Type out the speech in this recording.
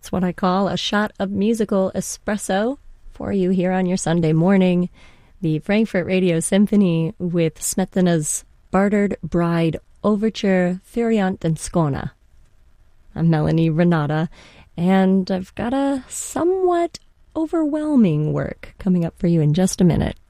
It's what I call a shot of musical espresso for you here on your Sunday morning. The Frankfurt Radio Symphony with Smetana's Bartered Bride Overture Feriant and Skona. I'm Melanie Renata, and I've got a somewhat overwhelming work coming up for you in just a minute.